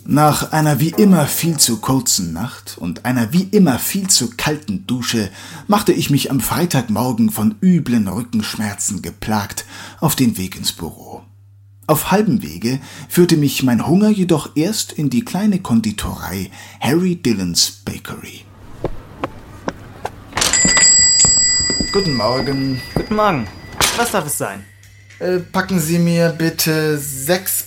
Nach einer wie immer viel zu kurzen Nacht und einer wie immer viel zu kalten Dusche machte ich mich am Freitagmorgen von üblen Rückenschmerzen geplagt auf den Weg ins Büro. Auf halbem Wege führte mich mein Hunger jedoch erst in die kleine Konditorei Harry Dillon's Bakery. Guten Morgen. Guten Morgen. Was darf es sein? Packen Sie mir bitte 6